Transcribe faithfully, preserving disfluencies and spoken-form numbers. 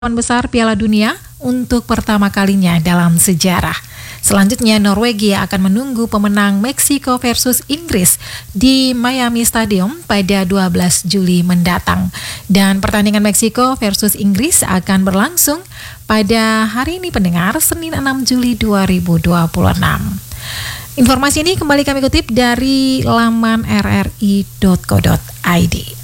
Delapan besar Piala Dunia untuk pertama kalinya dalam sejarah. Selanjutnya Norwegia akan menunggu pemenang Meksiko versus Inggris di Miami Stadium pada dua belas Juli mendatang. Dan pertandingan Meksiko versus Inggris akan berlangsung pada hari ini pendengar, Senin enam Juli dua ribu dua puluh enam. Informasi ini kembali kami kutip dari laman r r i dot co dot i d.